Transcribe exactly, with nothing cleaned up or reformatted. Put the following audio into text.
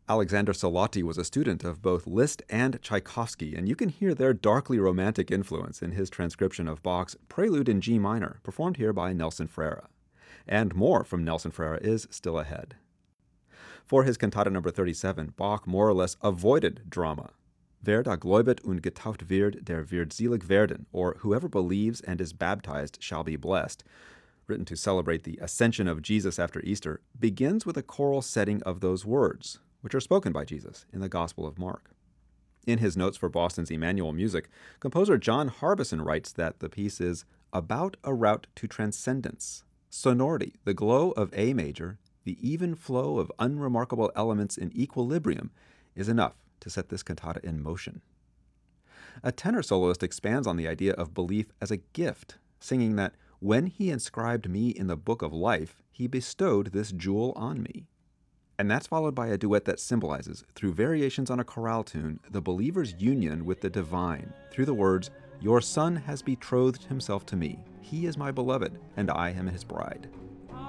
Alexander Salati was a student of both Liszt and Tchaikovsky, and you can hear their darkly romantic influence in his transcription of Bach's Prelude in G minor, performed here by Nelson Freire. And more from Nelson Freire is still ahead. For his cantata number thirty-seven, Bach more or less avoided drama. Wer da gläubet und getauft wird, der wird selig werden, or whoever believes and is baptized shall be blessed, written to celebrate the ascension of Jesus after Easter, begins with a choral setting of those words, which are spoken by Jesus in the Gospel of Mark. In his notes for Boston's Emmanuel Music, composer John Harbison writes that the piece is about a route to transcendence, sonority, the glow of A major, the even flow of unremarkable elements in equilibrium is enough to set this cantata in motion. A tenor soloist expands on the idea of belief as a gift, singing that when he inscribed me in the book of life, he bestowed this jewel on me. And that's followed by a duet that symbolizes, through variations on a chorale tune, the believer's union with the divine, through the words, "Your Son has betrothed himself to me. He is my beloved, and I am his bride."